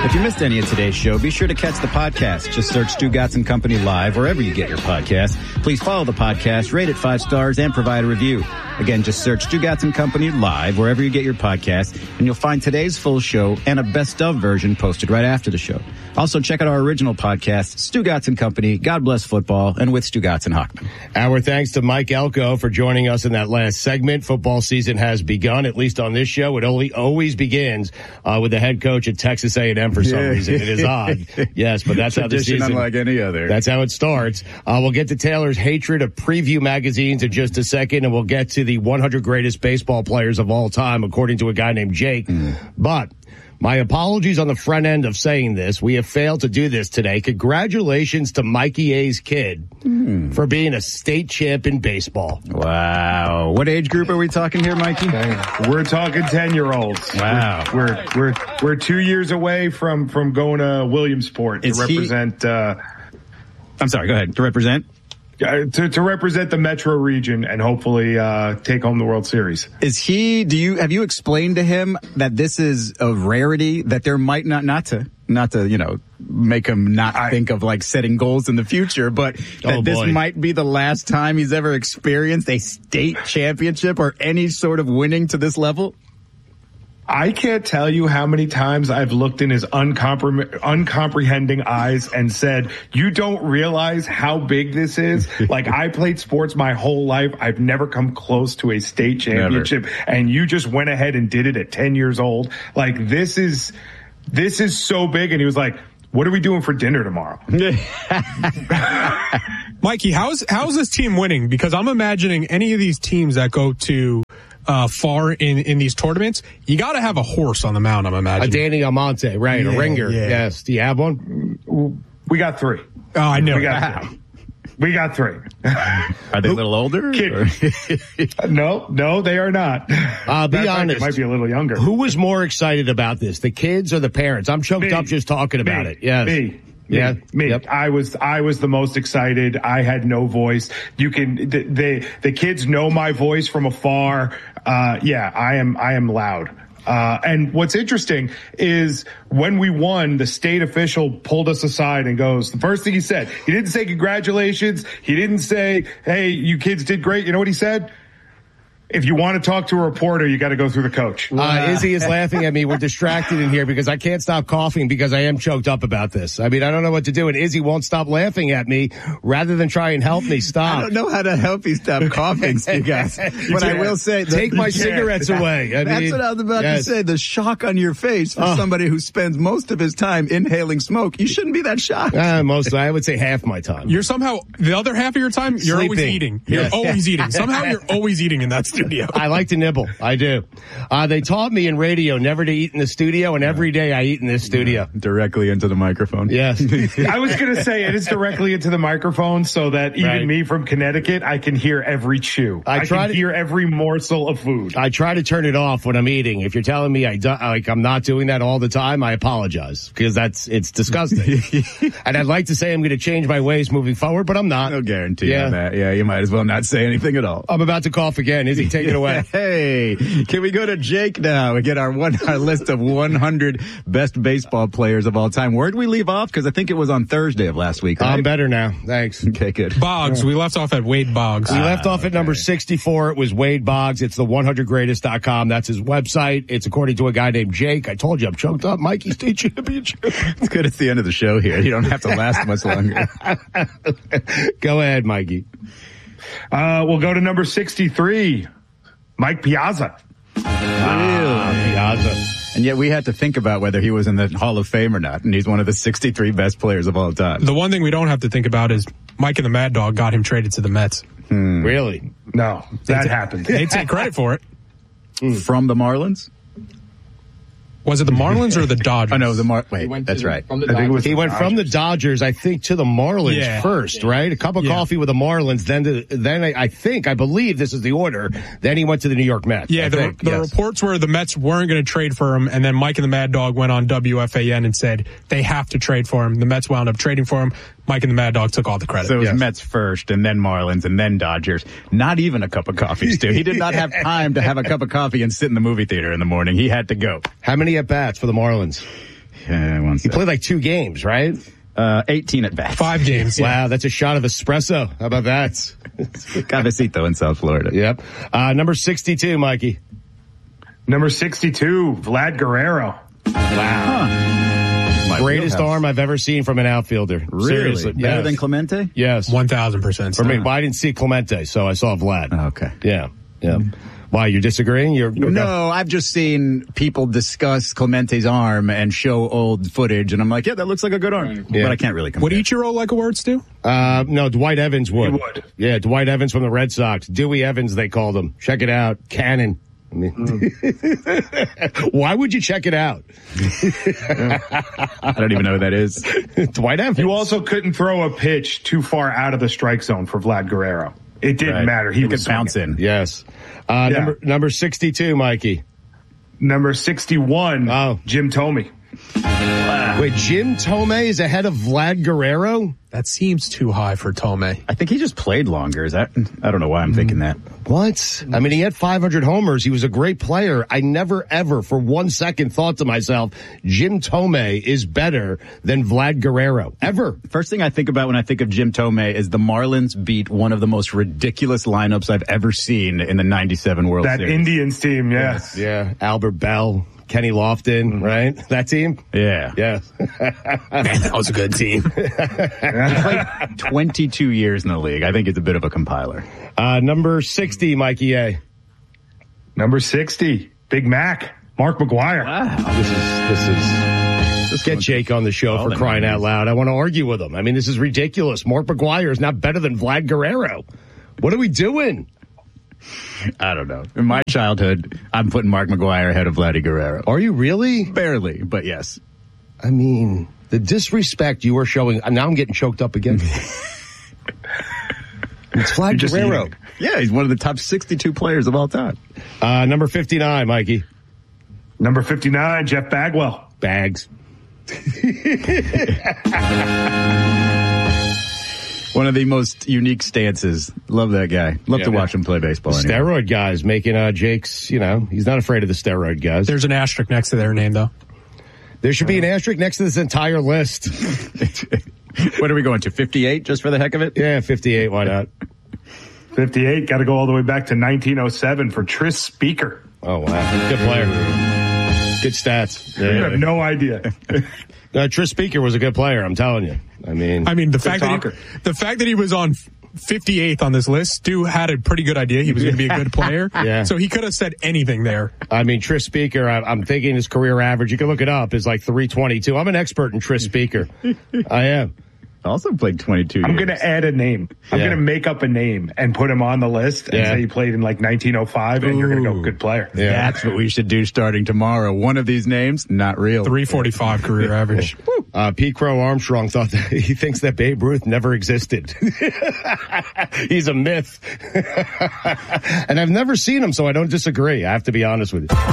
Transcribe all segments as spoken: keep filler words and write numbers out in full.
If you missed any of today's show, be sure to catch the podcast. Just search Stugotz and Company Live wherever you get your podcast. Please follow the podcast, rate it five stars, and provide a review. Again, just search Stugotz and Company Live wherever you get your podcast, and you'll find today's full show and a best of version posted right after the show. Also, check out our original podcast, Stugotz and Company, God Bless Football, and with Stugotz and Hochman. Our thanks to Mike Elko for joining us in that last segment. Football season has begun, at least on this show. It only always begins uh, with the head coach at Texas A and M for some yeah. reason. It is odd. Yes, but that's how the season, unlike any other. That's how it starts. Uh, we'll get to Taylor's hatred of preview magazines in just a second, and we'll get to the one hundred greatest baseball players of all time, according to a guy named Jake. Mm. But my apologies on the front end of saying this. We have failed to do this today. Congratulations to Mikey A's kid mm. for being a state champ in baseball. Wow. What age group are we talking here, Mikey? We're talking ten-year-olds. Wow. We're we're we're two years away from, from going to Williamsport Is to represent. He, uh, I'm sorry. Go ahead. To represent. Uh, to, to represent the metro region and hopefully uh, take home the World Series. Is he? Do you have you explained to him that this is a rarity, that there might not not to not to you know make him not I, think of like setting goals in the future, but that oh this boy. might be the last time he's ever experienced a state championship or any sort of winning to this level? I can't tell you how many times I've looked in his uncompre- uncomprehending eyes and said, you don't realize how big this is? Like, I played sports my whole life. I've never come close to a state championship. Never. And you just went ahead and did it at ten years old. Like, this is, this is so big. And he was like, what are we doing for dinner tomorrow? Mikey, how's, how's this team winning? Because I'm imagining any of these teams that go to Uh, far in, in these tournaments, you got to have a horse on the mound, I'm imagining. A Danny Almonte, right, yeah, a ringer. Yeah. Yes. Do you have one? We got three. Oh, I know. We got three. We got three. Are they a little older? no, no, they are not. Uh, be honest. They might be a little younger. Who was more excited about this, the kids or the parents? I'm choked me, up just talking me, about it. Yes. Me. Yeah, me. Yep. I was, I was the most excited. I had no voice. You can, the, the, the kids know my voice from afar. Uh, yeah, I am, I am loud. Uh, and what's interesting is when we won, the state official pulled us aside and goes, the first thing he said, he didn't say congratulations. He didn't say, hey, you kids did great. You know what he said? If you want to talk to a reporter, you got to go through the coach. Uh, Izzy is laughing at me. We're distracted in here because I can't stop coughing because I am choked up about this. I mean, I don't know what to do. And Izzy won't stop laughing at me rather than try and help me stop. I don't know how to help you stop coughing, you guys. But I will say, take my cigarettes away. I That's mean, what I was about yes. to say. The shock on your face for oh. somebody who spends most of his time inhaling smoke. You shouldn't be that shocked. Uh, most, I would say half my time. You're somehow, the other half of your time, you're Sleeping. always eating. You're Yes. always eating. Somehow you're always eating in that studio. I like to nibble. I do. Uh, they taught me in radio never to eat in the studio, and every day I eat in this studio. Yeah, directly into the microphone. Yes. I was going to say it is directly into the microphone so that even Right. me from Connecticut, I can hear every chew. I I, try can to- hear every morsel of food. I try to turn it off when I'm eating. If you're telling me I do, like I'm not doing that all the time, I apologize because that's it's disgusting. And I'd like to say I'm going to change my ways moving forward, but I'm not. No guarantee Yeah. on that. Yeah, you might as well not say anything at all. I'm about to cough again. Izzy, take it away. Hey, can we go to Jake now and get our one our list of one hundred best baseball players of all time? Where did we leave off? Because I think it was on Thursday of last week. Right? I'm better now. Thanks. Okay, good. Boggs. We left off at Wade Boggs. We left off at okay. number sixty-four. It was Wade Boggs. It's the one hundred greatest dot com. That's his website. It's according to a guy named Jake. I told you I'm choked up. Mikey State Championship. It's good it's the end of the show here. You don't have to last much longer. Go ahead, Mikey. Uh, we'll go to number sixty-three, Mike Piazza. Ah, Piazza. And yet we had to think about whether he was in the Hall of Fame or not, and he's one of the sixty-three best players of all time. The one thing we don't have to think about is Mike and the Mad Dog got him traded to the Mets. Hmm. Really? No, that happened. They take credit for it. From the Marlins? Was it the Marlins or the Dodgers? Oh, no, the Mar- Wait, that's to, right. From the I think it was He the went Dodgers. from the Dodgers, I think, to the Marlins Yeah. first, right? A cup of Yeah. coffee with the Marlins, then to, then I, I think, I believe this is the order. Then he went to the New York Mets. Yeah, I the, think, the yes. reports were the Mets weren't going to trade for him, and then Mike and the Mad Dog went on W F A N and said they have to trade for him. The Mets wound up trading for him. Mike and the Mad Dog took all the credit. So it was Yes. Mets first, and then Marlins, and then Dodgers. Not even a cup of coffee, Stu. He did not have time to have a cup of coffee and sit in the movie theater in the morning. He had to go. How many at-bats for the Marlins? Yeah, one He sec. played like two games, right? Uh, eighteen at bats. Five games. Yeah. Wow, that's a shot of espresso. How about that? Cafecito in South Florida. Yep. Uh, number sixty-two, Mikey. Number sixty-two, Vlad Guerrero. My Greatest wheelhouse. arm I've ever seen from an outfielder. Really? Seriously. Better yes. than Clemente? Yes. one thousand percent. For me, well, I didn't see Clemente, so I saw Vlad. Okay. Yeah. Yeah. Why, you're disagreeing? You're, you're No, I've just seen people discuss Clemente's arm and show old footage, and I'm like, yeah, that looks like a good arm. Yeah. But I can't really compare. Would Ichiro like awards do? Uh, no, Dwight Evans would. He would. Yeah, Dwight Evans from the Red Sox. Dewey Evans, they called him. Check it out. Cannon. I mean, Mm. why would you check it out? I don't even know who that is. Dwight Evans. You also couldn't throw a pitch too far out of the strike zone for Vlad Guerrero. It didn't Right. matter. He, He was could bounce swinging. in. Yes. Uh, Yeah. number, number sixty-two, Mikey. Number sixty-one, Oh. Jim Thome. Wait, Jim Thome is ahead of Vlad Guerrero? That seems too high for Tomei. I think he just played longer. Is that? I don't know why I'm thinking that. What? I mean, he had five hundred homers. He was a great player. I never, ever, for one second, thought to myself, Jim Thome is better than Vlad Guerrero. Ever. First thing I think about when I think of Jim Thome is the Marlins beat one of the most ridiculous lineups I've ever seen in the ninety-seven World That Series. Indians team, yes. Yeah. Albert Bell, Kenny Lofton, right? That team? Yeah. Yeah. Man, that was a good team. He played twenty-two years in the league. I think it's a bit of a compiler. Uh, number sixty, Mikey A. Number sixty, Big Mac, Mark McGwire. Wow. This is, this is, just get Jake on the show Oh, for crying out loud. I want to argue with him. I mean, this is ridiculous. Mark McGwire is not better than Vlad Guerrero. What are we doing? I don't know. In my childhood, I'm putting Mark McGwire ahead of Vladdy Guerrero. Are you really? Barely, but yes. I mean, the disrespect you are showing. Now I'm getting choked up again. It's Vlad just Guerrero. eating. Yeah, he's one of the top sixty-two players of all time. Uh, number fifty-nine, Mikey. Number fifty-nine, Jeff Bagwell. Bags. One of the most unique stances. Love that guy. Love Yeah, to yeah. watch him play baseball. anyway. Steroid guys making uh, Jake's, you know, he's not afraid of the steroid guys. There's an asterisk next to their name, though. There should be an asterisk next to this entire list. What are we going to? fifty-eight just for the heck of it? Yeah, fifty-eight, why not? fifty-eight, got to go all the way back to nineteen oh seven for Tris Speaker. Oh, wow. Good player. Good stats. You have no idea. Uh, Tris Speaker was a good player, I'm telling you. I mean, I mean, the fact that talker. he, the fact that he was on fifty-eighth on this list, Stu had a pretty good idea he was going to be a good player. Yeah. So he could have said anything there. I mean, Tris Speaker, I, I'm thinking his career average, you can look it up, is like three twenty-two. I'm an expert in Tris Speaker. I am. Also played twenty-two I'm years. going to add a name. I'm Yeah. going to make up a name and put him on the list and Yeah. say he played in like nineteen oh five and you're going to go Ooh. good player. Yeah. That's what we should do starting tomorrow. One of these names, not real. three forty-five career average. Uh, Pete Crow Armstrong thought that he thinks that Babe Ruth never existed. He's a myth. And I've never seen him, so I don't disagree. I have to be honest with you.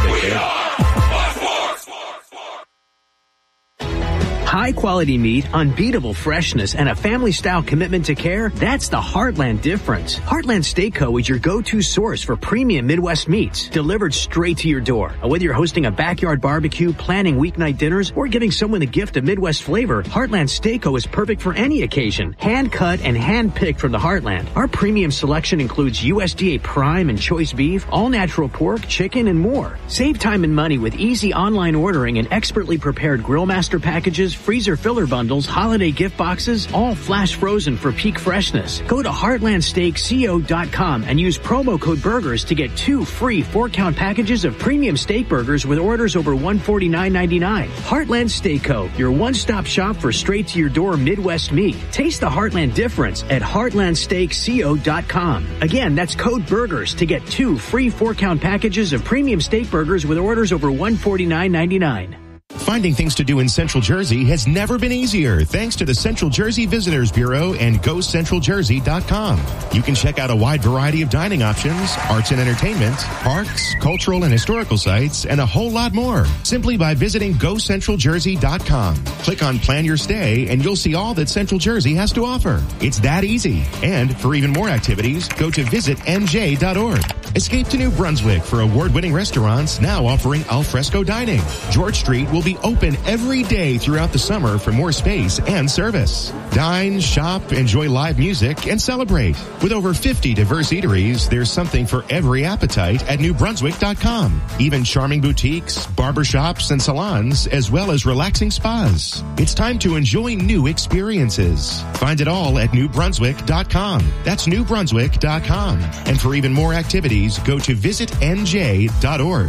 High quality meat, unbeatable freshness, and a family style commitment to care, that's the Heartland difference. Heartland Steak Co. is your go-to source for premium Midwest meats, delivered straight to your door. Whether you're hosting a backyard barbecue, planning weeknight dinners, or giving someone a gift of Midwest flavor, Heartland Steak Co. is perfect for any occasion. Hand cut and hand picked from the Heartland. Our premium selection includes U S D A prime and choice beef, all natural pork, chicken, and more. Save time and money with easy online ordering and expertly prepared grill master packages, freezer filler bundles, holiday gift boxes, all flash frozen for peak freshness. Go to heartland steak co dot com and use promo code BURGERS to get two free four-count packages of premium steak burgers with orders over one forty-nine ninety-nine. Heartland Steak Co., your one-stop shop for straight-to-your-door Midwest meat. Taste the Heartland difference at heartland steak co dot com. Again, that's code BURGERS to get two free four-count packages of premium steak burgers with orders over one forty-nine ninety-nine. Finding things to do in Central Jersey has never been easier thanks to the Central Jersey Visitors Bureau and go central jersey dot com. You can check out a wide variety of dining options, arts and entertainment, parks, cultural and historical sites, and a whole lot more simply by visiting go central jersey dot com. Click on Plan Your Stay and you'll see all that Central Jersey has to offer. It's that easy. And for even more activities, go to visit n j dot org. Escape to New Brunswick for award-winning restaurants now offering al fresco dining. George Street will be open every day throughout the summer for more space and service. Dine, shop, enjoy live music, and celebrate. With over fifty diverse eateries, there's something for every appetite at new brunswick dot com. Even charming boutiques, barbershops, and salons, as well as relaxing spas. It's time to enjoy new experiences. Find it all at new brunswick dot com. That's new brunswick dot com. And for even more activities, go to visit n j dot org.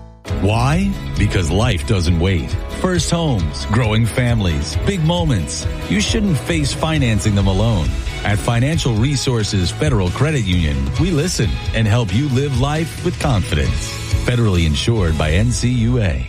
Why? Because life doesn't wait. First homes, growing families, big moments. You shouldn't face financing them alone. At Financial Resources Federal Credit Union, we listen and help you live life with confidence. Federally insured by N C U A.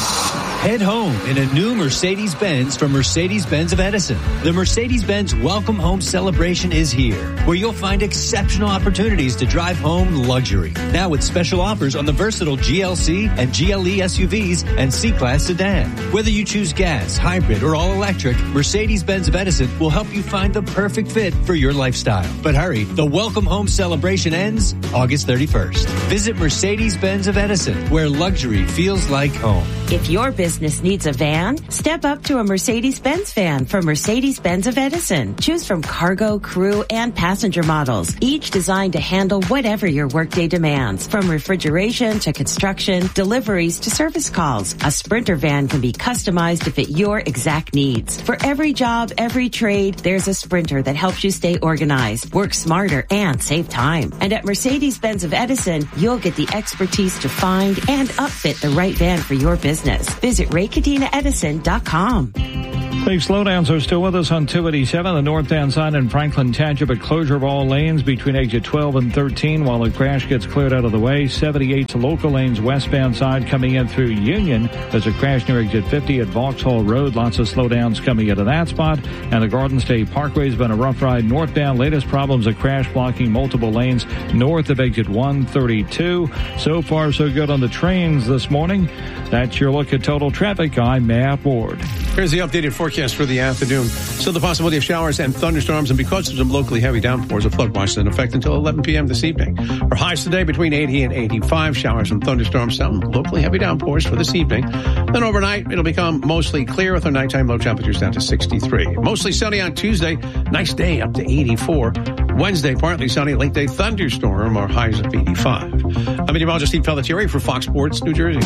Head home in a new Mercedes-Benz from Mercedes-Benz of Edison. The Mercedes-Benz Welcome Home Celebration is here, where you'll find exceptional opportunities to drive home luxury. Now with special offers on the versatile G L C and G L E S U Vs and C-Class sedan. Whether you choose gas, hybrid, or all-electric, Mercedes-Benz of Edison will help you find the perfect fit for your lifestyle. But hurry, the Welcome Home Celebration ends August thirty-first. Visit Mercedes-Benz of Edison, where luxury feels like home. If your business needs a van, step up to a Mercedes-Benz van from Mercedes-Benz of Edison. Choose from cargo, crew, and passenger models, each designed to handle whatever your workday demands. From refrigeration to construction, deliveries to service calls, a Sprinter van can be customized to fit your exact needs. For every job, every trade, there's a Sprinter that helps you stay organized, work smarter, and save time. And at Mercedes-Benz of Edison, you'll get the expertise to find and upfit the right van for your business. Visit ray katina edison dot com. Big slowdowns are still with us on two eighty-seven, the northbound side in Franklin Township, at closure of all lanes between exit twelve and thirteen while the crash gets cleared out of the way. seventy-eight to local lanes westbound side coming in through Union. There's a crash near exit fifty at Vauxhall Road. Lots of slowdowns coming into that spot. And the Garden State Parkway has been a rough ride northbound. Latest problems, a crash blocking multiple lanes north of exit one thirty-two. So far, so good on the trains this morning. That's your look at total traffic. I'm Matt Ward. Here's the updated forecast for the afternoon. Still the possibility of showers and thunderstorms, and because of some locally heavy downpours, a flood watch is in effect until eleven p.m. this evening. For highs today between eighty and eighty-five, showers and thunderstorms, some locally heavy downpours for this evening. Then overnight, it'll become mostly clear with our nighttime low temperatures down to sixty-three. Mostly sunny on Tuesday, nice day up to eighty-four. Wednesday, partly sunny, late day thunderstorm, or highs of eighty-five. I'm meteorologist Steve Pelletieri for Fox Sports New Jersey.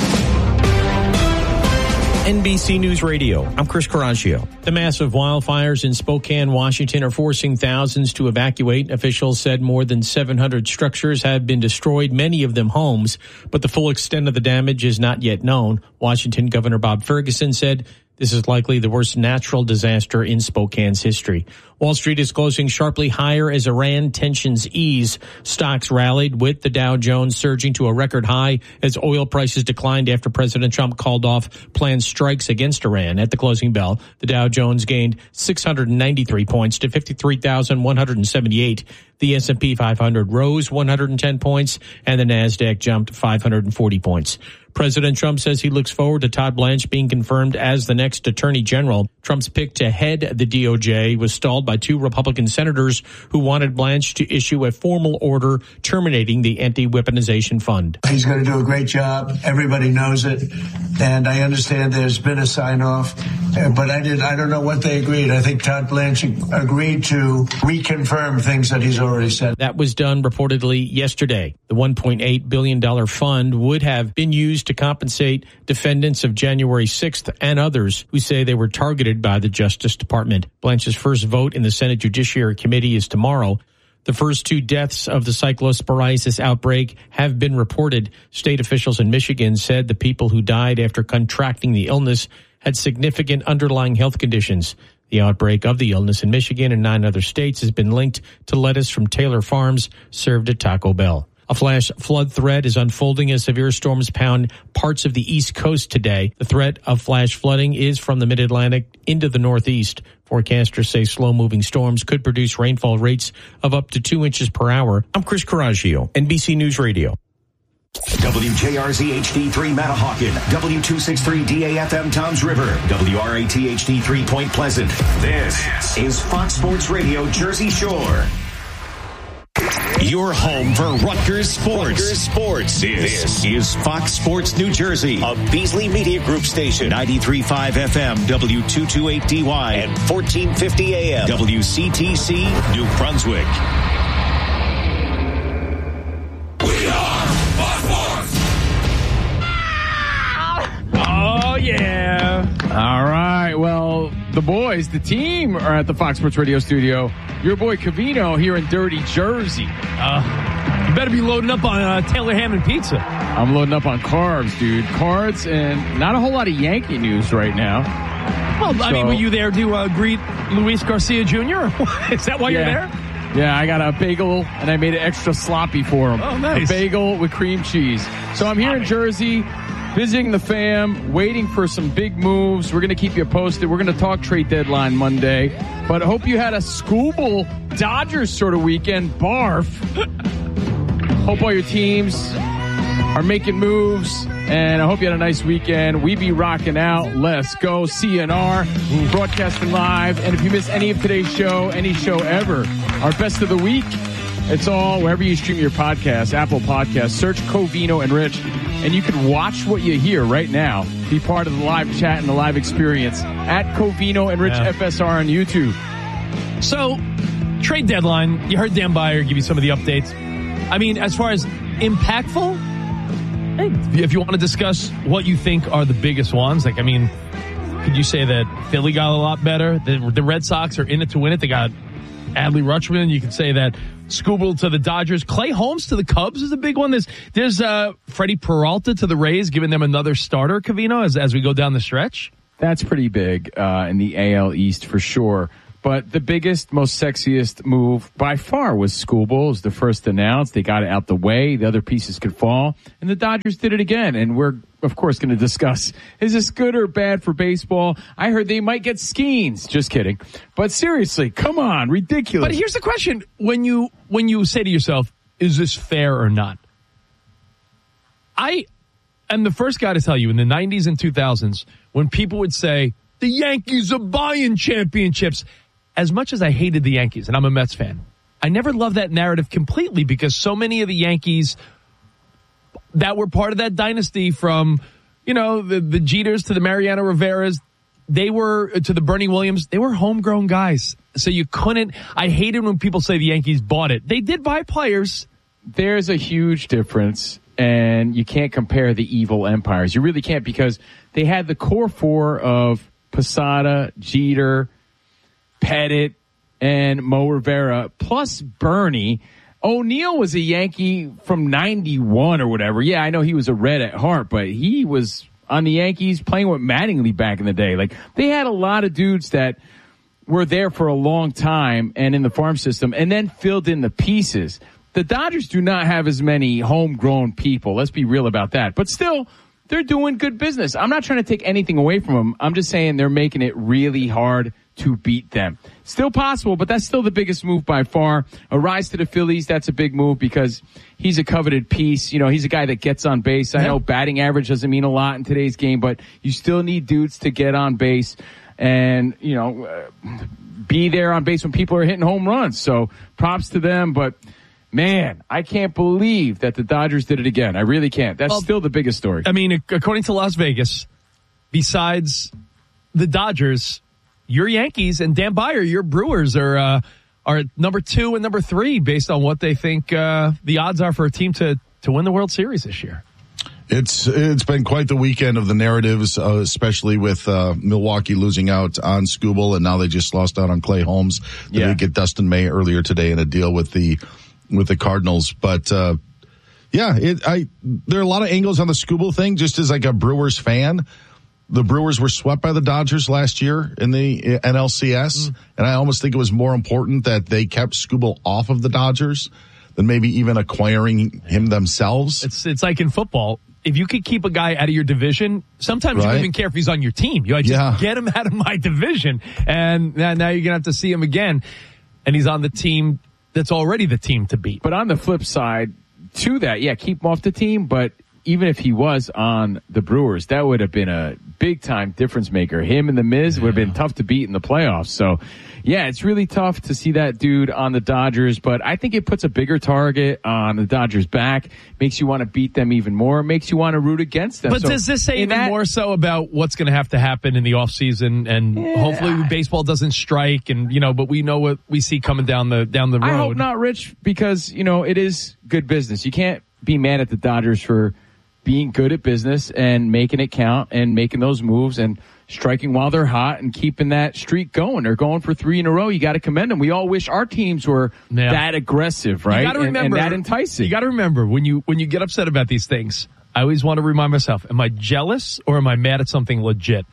N B C News Radio, I'm Chris Caraccio. The massive wildfires in Spokane, Washington are forcing thousands to evacuate. Officials said more than seven hundred structures have been destroyed, many of them homes, but the full extent of the damage is not yet known. Washington Governor Bob Ferguson said this is likely the worst natural disaster in Spokane's history. Wall Street is closing sharply higher as Iran tensions ease. Stocks rallied with the Dow Jones surging to a record high as oil prices declined after President Trump called off planned strikes against Iran. At the closing bell, the Dow Jones gained six hundred ninety-three points to fifty-three thousand one hundred seventy-eight. The S and P five hundred rose one hundred ten points and the NASDAQ jumped five hundred forty points. President Trump says he looks forward to Todd Blanche being confirmed as the next Attorney General. Trump's pick to head the D O J was stalled by two Republican senators who wanted Blanche to issue a formal order terminating the anti-weaponization fund. He's going to do a great job. Everybody knows it. And I understand there's been a sign-off, but I did. I don't know what they agreed. I think Todd Blanche agreed to reconfirm things that he's already said. That was done reportedly yesterday. The one point eight billion dollars fund would have been used to compensate defendants of January sixth and others who say they were targeted by the Justice Department. Blanche's first vote in the Senate Judiciary Committee is tomorrow. The first two deaths of the cyclosporiasis outbreak have been reported. State officials in Michigan said the people who died after contracting the illness had significant underlying health conditions. The outbreak of the illness in Michigan and nine other states has been linked to lettuce from Taylor Farms served at Taco Bell. A flash flood threat is unfolding as severe storms pound parts of the East Coast today. The threat of flash flooding is from the mid-Atlantic into the Northeast. Forecasters say slow-moving storms could produce rainfall rates of up to two inches per hour. I'm Chris Caraccio, N B C News Radio. W J R Z H D three Matahawkin, W two sixty-three D A F M Toms River, W R A T H D three Point Pleasant. This is Fox Sports Radio Jersey Shore. Your home for Rutgers sports. Rutgers sports. This, this is Fox Sports New Jersey, a Beasley Media Group station, ninety-three point five F M, W two twenty-eight D Y, and fourteen fifty A M, W C T C, New Brunswick. We are Fox Sports. Oh, yeah. All right. Well, the boys, the team, are at the Fox Sports Radio studio. Your boy Covino here in dirty Jersey. Uh, you better be loading up on uh, Taylor Hammond pizza. I'm loading up on carbs, dude. Cards and not a whole lot of Yankee news right now. Well, so, I mean, were you there to uh, greet Luis Garcia Junior? Is that why yeah. you're there? Yeah, I got a bagel, and I made it extra sloppy for him. Oh, nice. A bagel with cream cheese. So I'm here in Jersey, visiting the fam, waiting for some big moves. We're going to keep you posted. We're going to talk trade deadline Monday. But I hope you had a Scooble Dodgers sort of weekend. Barf. Hope all your teams are making moves. And I hope you had a nice weekend. We be rocking out. Let's go. C N R, broadcasting live. And if you missed any of today's show, any show ever, our best of the week, it's all wherever you stream your podcast, Apple Podcasts. Search Covino and Rich, and you can watch what you hear right now. Be part of the live chat and the live experience at Covino and Rich yeah. F S R on YouTube. So, trade deadline, you heard Dan Beyer give you some of the updates. I mean, as far as impactful, if you want to discuss what you think are the biggest ones, like, I mean, could you say that Philly got a lot better? The, the Red Sox are in it to win it. They got Adley Rutschman. You could say that Scooble to the Dodgers. Clay Holmes to the Cubs is a big one. There's there's uh, Freddie Peralta to the Rays, giving them another starter, Covino, as, as we go down the stretch. That's pretty big uh, in the A L East for sure. But the biggest, most sexiest move by far was Scooble. It was the first announced. They got it out the way. The other pieces could fall. And the Dodgers did it again. And we're, of course, going to discuss, is this good or bad for baseball? I heard they might get Skeens. Just kidding. But seriously, come on. Ridiculous. But here's the question. When you, when you say to yourself, is this fair or not? I am the first guy to tell you in the nineties and two thousands, when people would say, the Yankees are buying championships. As much as I hated the Yankees, and I'm a Mets fan, I never loved that narrative completely because so many of the Yankees that were part of that dynasty, from, you know, the, the Jeters to the Mariano Riveras, they were, to the Bernie Williams, they were homegrown guys. So you couldn't, I hated when people say the Yankees bought it. They did buy players. There's a huge difference, and you can't compare the evil empires. You really can't, because they had the core four of Posada, Jeter, Pettit, and Mo Rivera, plus Bernie. O'Neill was a Yankee from ninety-one or whatever. Yeah, I know he was a Red at heart, but he was on the Yankees playing with Mattingly back in the day. Like, they had a lot of dudes that were there for a long time and in the farm system and then filled in the pieces. The Dodgers do not have as many homegrown people. Let's be real about that. But still, they're doing good business. I'm not trying to take anything away from them. I'm just saying they're making it really hard to beat them. Still possible, but that's still the biggest move by far. A rise to the Phillies, that's a big move because he's a coveted piece. You know, he's a guy that gets on base. I know batting average doesn't mean a lot in today's game, but you still need dudes to get on base and, you know, uh, be there on base when people are hitting home runs. So props to them, but man, I can't believe that the Dodgers did it again. I really can't. That's well, still the biggest story. I mean, according to Las Vegas, besides the Dodgers, your Yankees and Dan Beyer, your Brewers are uh, are number two and number three based on what they think uh, the odds are for a team to, to win the World Series this year. It's it's been quite the weekend of the narratives, uh, especially with uh, Milwaukee losing out on Scooble, and now they just lost out on Clay Holmes. They yeah. did get Dustin May earlier today in a deal with the with the Cardinals, but uh, yeah, it, I there are a lot of angles on the Scooble thing. Just as like a Brewers fan, the Brewers were swept by the Dodgers last year in the N L C S, mm. and I almost think it was more important that they kept Scooble off of the Dodgers than maybe even acquiring him themselves. It's it's like in football. If you could keep a guy out of your division, sometimes right. you don't even care if he's on your team. You like, just yeah. get him out of my division. And now you're going to have to see him again. And he's on the team that's already the team to beat. But on the flip side to that, yeah, keep him off the team, but even if he was on the Brewers, that would have been a big-time difference maker. Him and The Miz would have been tough to beat in the playoffs. So, yeah, it's really tough to see that dude on the Dodgers, but I think it puts a bigger target on the Dodgers' back, makes you want to beat them even more, makes you want to root against them. But so does this say even that, more so about what's going to have to happen in the offseason, and yeah, hopefully baseball doesn't strike, and you know, but we know what we see coming down the down the road. I hope not, Rich, because, you know, it is good business. You can't be mad at the Dodgers for being good at business and making it count and making those moves and striking while they're hot and keeping that streak going. They're going for three in a row. You got to commend them. We all wish our teams were yeah. that aggressive, right? You got to remember, and, and that enticing. You got to remember when you when you get upset about these things, I always want to remind myself: am I jealous or am I mad at something legit?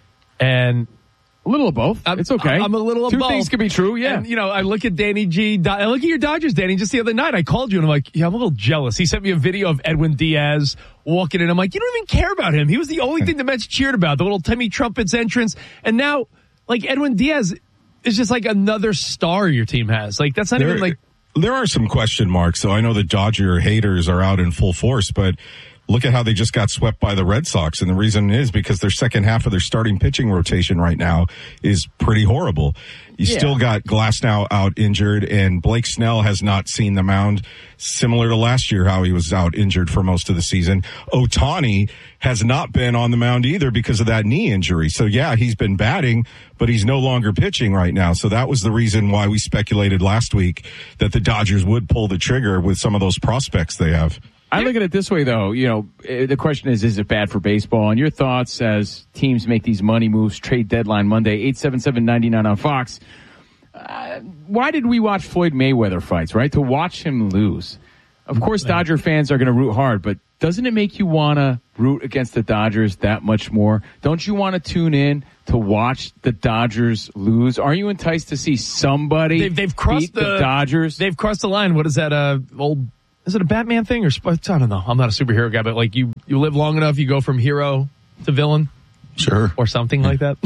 And a little of both. I'm, it's okay. I'm a little of Two both. things can be true, yeah. And, you know, I look at Danny G. I look at your Dodgers, Danny. Just the other night, I called you and I'm like, yeah, I'm a little jealous. He sent me a video of Edwin Diaz walking in. I'm like, you don't even care about him. He was the only thing the Mets cheered about, the little Timmy Trumpets entrance. And now, like, Edwin Diaz is just like another star your team has. Like, that's not there, even like. There are some question marks. So I know the Dodger haters are out in full force, but look at how they just got swept by the Red Sox. And the reason is because their second half of their starting pitching rotation right now is pretty horrible. You yeah. still got Glasnow out injured, and Blake Snell has not seen the mound, similar to last year how he was out injured for most of the season. Ohtani has not been on the mound either because of that knee injury. So yeah, he's been batting, but he's no longer pitching right now. So that was the reason why we speculated last week that the Dodgers would pull the trigger with some of those prospects they have. I look at it this way, though. You know, the question is, is it bad for baseball? And your thoughts as teams make these money moves, trade deadline Monday, eight seven seven, nine nine on Fox. Uh, why did we watch Floyd Mayweather fights, right? To watch him lose. Of course, Dodger fans are going to root hard, but doesn't it make you want to root against the Dodgers that much more? Don't you want to tune in to watch the Dodgers lose? Are you enticed to see somebody they've, they've crossed beat the, the Dodgers? They've crossed the line. What is that, uh, old... Is it a Batman thing or I don't know. I'm not a superhero guy, but like you, you live long enough, you go from hero to villain, sure, or something like that.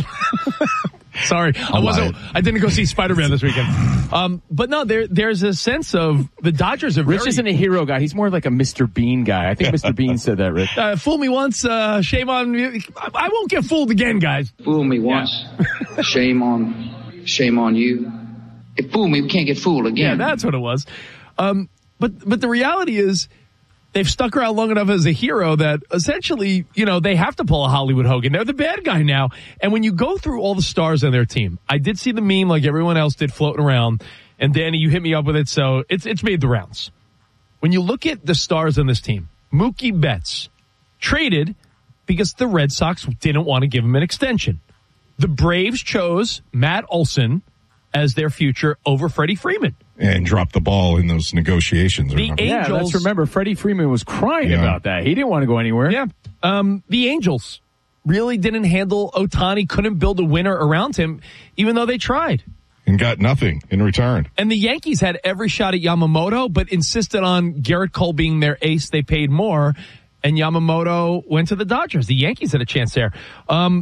Sorry, I wasn't. I didn't go see Spider-Man this weekend. Um, but no, there there's a sense of the Dodgers are. Rich very, isn't a hero guy. He's more like a Mister Bean guy. I think Mister Bean said that, Rich. Uh, fool me once, uh, shame on you. I won't get fooled again, guys. Fool me once, yeah. shame on, shame on you. If fool me, we can't get fooled again. Yeah, that's what it was. Um. But but the reality is they've stuck around long enough as a hero that essentially, you know, they have to pull a Hollywood Hogan. They're the bad guy now. And when you go through all the stars on their team, I did see the meme like everyone else did floating around. And Danny, you hit me up with it, so it's it's made the rounds. When you look at the stars on this team, Mookie Betts traded because the Red Sox didn't want to give him an extension. The Braves chose Matt Olson as their future over Freddie Freeman. And dropped the ball in those negotiations. The remember? Angels. Yeah, let's remember, Freddie Freeman was crying yeah. about that. He didn't want to go anywhere. Yeah. Um, the Angels really didn't handle Ohtani, couldn't build a winner around him, even though they tried. And got nothing in return. And the Yankees had every shot at Yamamoto, but insisted on Garrett Cole being their ace. They paid more, and Yamamoto went to the Dodgers. The Yankees had a chance there. Um,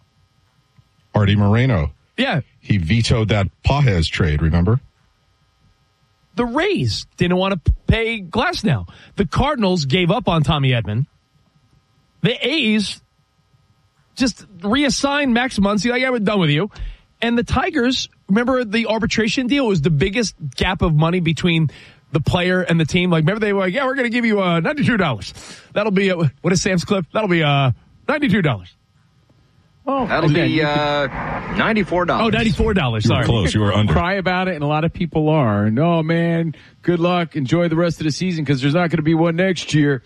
Artie Moreno. Yeah. He vetoed that Pages trade, remember? The Rays didn't want to pay Glasnow. The Cardinals gave up on Tommy Edman. The A's just reassigned Max Muncy, like, yeah, we're done with you. And the Tigers, remember the arbitration deal was the biggest gap of money between the player and the team. Like, remember they were like, yeah, we're going to give you uh, ninety-two dollars. That'll be, uh, what is Sam's clip? That'll be uh, ninety-two dollars. Oh, That'll again, be uh, ninety-four dollars. Oh, ninety-four dollars. You Sorry. were close. You were under. Cry about it, and a lot of people are. No, man, good luck. Enjoy the rest of the season because there's not going to be one next year.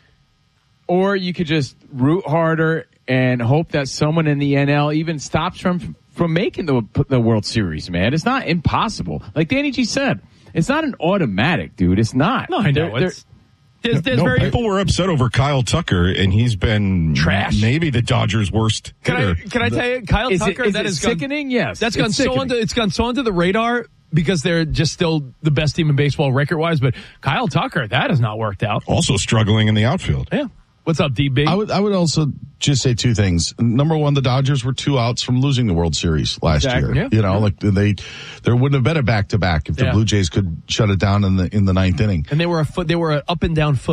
Or you could just root harder and hope that someone in the N L even stops from from making the the World Series, man. It's not impossible. Like Danny G said, it's not an automatic, dude. It's not. No, I know. They're, it's, There's, there's no, very, people were upset over Kyle Tucker, and he's been trash. Maybe the Dodgers' worst can hitter. I, can I tell you, Kyle is Tucker? It, is that it is sickening? Gone, yes, that's gone it's so under. It's gone so under the radar because they're just still the best team in baseball record-wise. But Kyle Tucker, that has not worked out. Also struggling in the outfield. Yeah. What's up, D B? I would I would also just say two things. Number one, the Dodgers were two outs from losing the World Series last exactly. year. Yeah. You know, yeah. like they there wouldn't have been a back to back if the yeah. Blue Jays could shut it down in the in the ninth inning. And they were a foot. They were an up and down foot.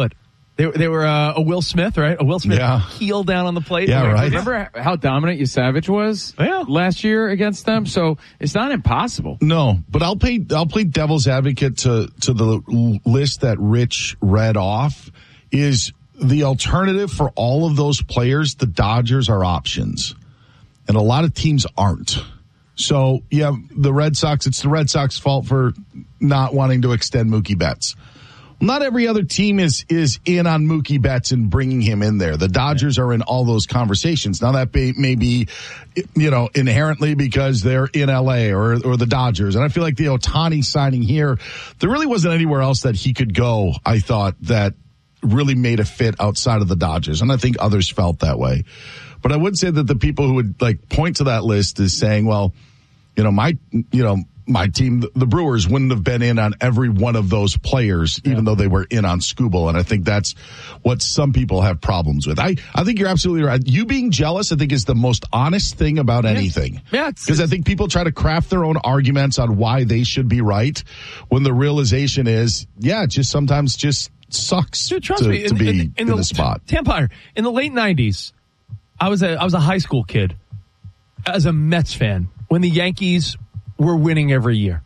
They, they were uh, a Will Smith, right? A Will Smith Yeah. heel down on the plate. Yeah, right. Remember how dominant Yusavage was yeah. last year against them? So it's not impossible. No, but I'll play. I'll play devil's advocate to to the l- list that Rich read off. Is the alternative for all of those players? The Dodgers are options, and a lot of teams aren't. So yeah, the Red Sox. It's the Red Sox fault for not wanting to extend Mookie Betts. Not every other team is is in on Mookie Betts and bringing him in there. The Dodgers are in all those conversations. Now that may, may be, you know, inherently because they're in L A or or the Dodgers. And I feel like the Ohtani signing here, there really wasn't anywhere else that he could go, I thought, that really made a fit outside of the Dodgers. And I think others felt that way. But I would say that the people who would like point to that list is saying, well, you know, my, you know, my team, the Brewers, wouldn't have been in on every one of those players, even yeah. though they were in on Skubal. And I think that's what some people have problems with. I, I think you're absolutely right. You being jealous, I think, is the most honest thing about yeah. anything. Yeah. Because I think people try to craft their own arguments on why they should be right, when the realization is, yeah, it just sometimes just sucks Dude, trust to, me, to in, be in, in, in the, the spot. Empire, in the late nineties, I was a I was a high school kid as a Mets fan when the Yankees were winning every year.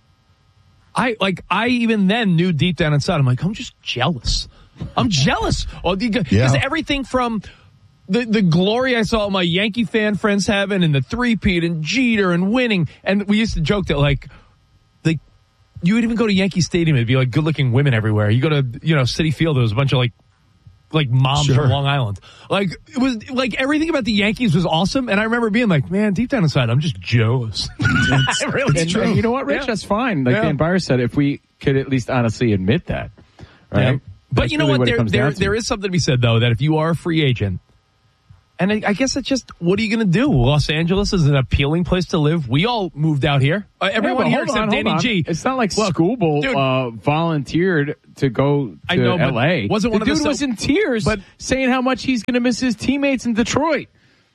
I like I even then knew deep down inside, I'm like, I'm just jealous. I'm jealous. Oh, because yeah. everything from the the glory I saw my Yankee fan friends having and the three-peat and Jeter and winning, and we used to joke that like the you would even go to Yankee Stadium, it'd be like good-looking women everywhere. You go to, you know, Citi Field, there was a bunch of like like moms sure. from Long Island. Like it was like everything about the Yankees was awesome, and I remember being like, man, deep down inside, I'm just jealous. It's, really it's true. And you know what, Rich? Yeah. That's fine. Like yeah. Dan Byer said, if we could at least honestly admit that, right? Yeah. But That's you know really what? what There, there, there is something to be said though that if you are a free agent, and I, I guess it's just, what are you going to do? Los Angeles is an appealing place to live. We all moved out here. Uh, everyone yeah, here except on, Danny G. It's not like Skubal uh, volunteered to go to I know, L A. Wasn't the one dude of the was in tears, but saying how much he's going to miss his teammates in Detroit.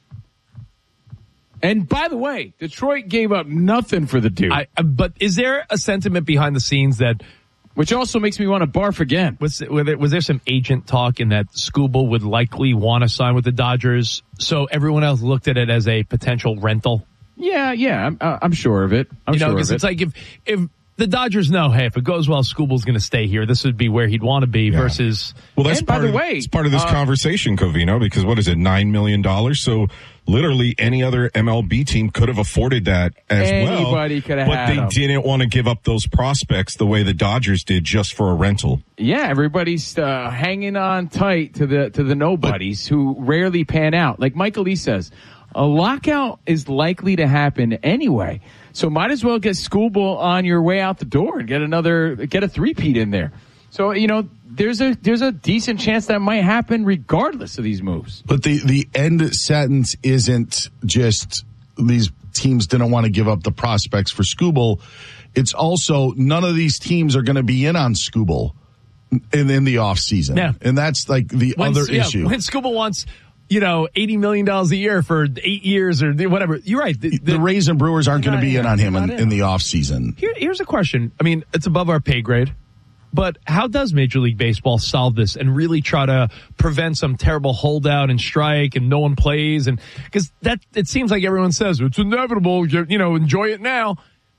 And by the way, Detroit gave up nothing for the dude. I, uh, but is there a sentiment behind the scenes that, which also makes me want to barf again? Was, was, there, was there some agent talk in that Skubal would likely want to sign with the Dodgers, so everyone else looked at it as a potential rental? Yeah, yeah, I'm, uh, I'm sure of it. I'm you know, sure because of it's it. like if if the Dodgers know, hey, if it goes well, Skubal's going to stay here. This would be where he'd want to be. Yeah. Versus, well, that's and part by the of, way, it's part of this uh, conversation, Covino. Because what is it, nine million dollars? So literally any other M L B team could have afforded that as Anybody well. Anybody could have, but had they them. didn't want to give up those prospects the way the Dodgers did just for a rental. Yeah, everybody's uh, hanging on tight to the to the nobodies but, who rarely pan out. Like Michael Lee says, a lockout is likely to happen anyway. So might as well get Skubal on your way out the door and get another, get a three-peat in there. So, you know, there's a, there's a decent chance that might happen regardless of these moves. But the, the end sentence isn't just these teams didn't want to give up the prospects for Skubal. It's also none of these teams are going to be in on Skubal in, in the off season. Yeah. And that's like the when, other yeah, issue. When Skubal wants, you know, eighty million dollars a year for eight years or whatever. You're right. The, the, the Rays and Brewers aren't going to be in on him in, in the offseason. Here, here's a question. I mean, it's above our pay grade, but how does Major League Baseball solve this and really try to prevent some terrible holdout and strike and no one plays? And because that, it seems like everyone says it's inevitable, you know, enjoy it now.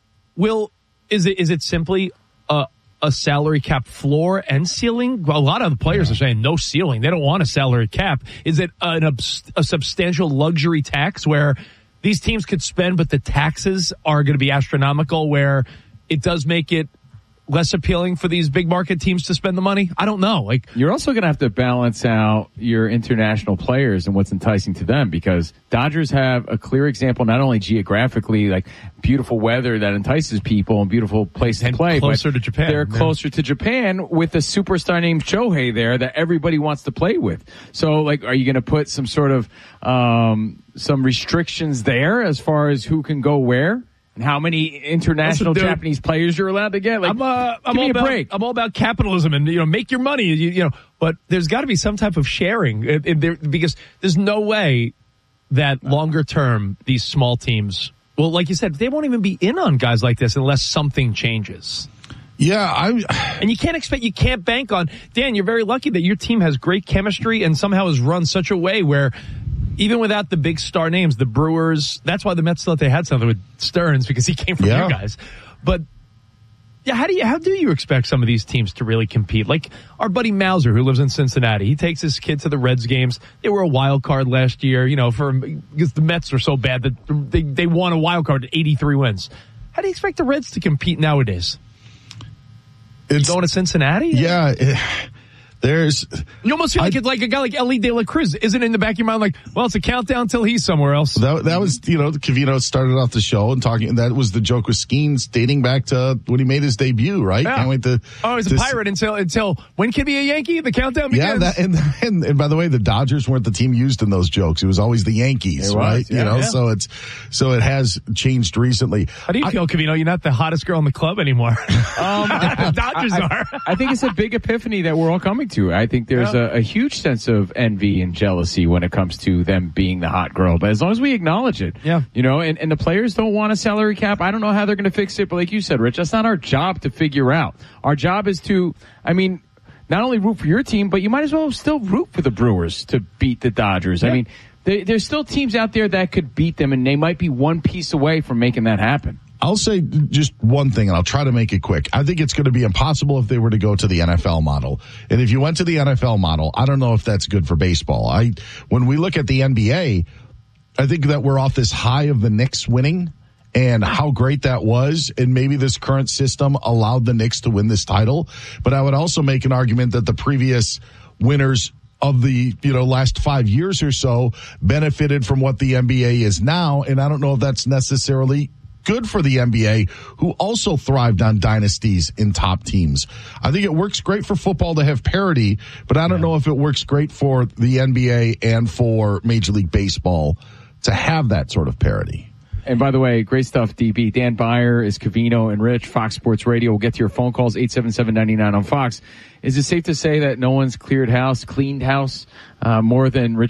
Will, is it, is it simply a, a salary cap floor and ceiling? Well, a lot of the players yeah. are saying no ceiling. They don't want a salary cap. Is it an obs- a substantial luxury tax where these teams could spend, but the taxes are going to be astronomical, where it does make it less appealing for these big market teams to spend the money? I don't know. Like, you're also going to have to balance out your international players and what's enticing to them, because Dodgers have a clear example, not only geographically, like beautiful weather that entices people and beautiful place to and play, closer but to Japan. They're yeah. closer to Japan with a superstar named Shohei there that everybody wants to play with. So, like, are you going to put some sort of um some restrictions there as far as who can go where? And how many international Listen, dude, Japanese players you're allowed to get? Like, I'm, uh, I'm give all me a about, break. I'm all about capitalism and, you know, make your money, you, you know, but there's got to be some type of sharing it, it, there, because there's no way that longer term these small teams, well, like you said, they won't even be in on guys like this unless something changes. Yeah, I and you can't expect, you can't bank on, Dan, you're very lucky that your team has great chemistry and somehow has run such a way where even without the big star names, the Brewers, that's why the Mets thought they had something with Stearns, because he came from yeah. you guys. But yeah, how do you how do you expect some of these teams to really compete? Like our buddy Mauser, who lives in Cincinnati, he takes his kid to the Reds games. They were a wild card last year, you know, for because the Mets were so bad that they they won a wild card at eighty-three wins. How do you expect the Reds to compete nowadays? It's you going to Cincinnati? Yeah. It, There's, you almost feel like I, it's like a guy like Ellie De La Cruz isn't in the back of your mind like, well, it's a countdown till he's somewhere else. That, that was, you know, Covino started off the show and talking, that was the joke with Skeens dating back to when he made his debut, right? Yeah. Can't wait to. Oh, he's a pirate until, until when can he be a Yankee? The countdown begins. Yeah, that, and, and, and by the way, the Dodgers weren't the team used in those jokes. It was always the Yankees, was, right? Yeah, you know, yeah. so it's, so it has changed recently. How do you I, feel, Covino? You're not the hottest girl in the club anymore. Um, the Dodgers I, are. I think it's a big epiphany that we're all coming to. I think there's A, a huge sense of envy and jealousy when it comes to them being the hot girl. But as long as we acknowledge it, yeah, you know, and, and the players don't want a salary cap. I don't know how they're going to fix it, but like you said, Rich, that's not our job to figure out. Our job is to, I mean, not only root for your team, but you might as well still root for the Brewers to beat the Dodgers. Yeah. I mean, they, there's still teams out there that could beat them, and they might be one piece away from making that happen. I'll say just one thing, and I'll try to make it quick. I think it's going to be impossible if they were to go to the N F L model. And if you went to the N F L model, I don't know if that's good for baseball. I, when we look at the N B A, I think that we're off this high of the Knicks winning and how great that was. And maybe this current system allowed the Knicks to win this title. But I would also make an argument that the previous winners of the, you know, last five years or so benefited from what the N B A is now. And I don't know if that's necessarily good for the N B A, who also thrived on dynasties in top teams. I think it works great for football to have parity, but I don't yeah. know if it works great for the N B A and for Major League Baseball to have that sort of parity. And by the way, great stuff, D B. Dan Beyer is Covino and Rich, Fox Sports Radio. We'll get to your phone calls, eight seven seven, nine nine on Fox. Is it safe to say that no one's cleared house, cleaned house, uh, more than Rich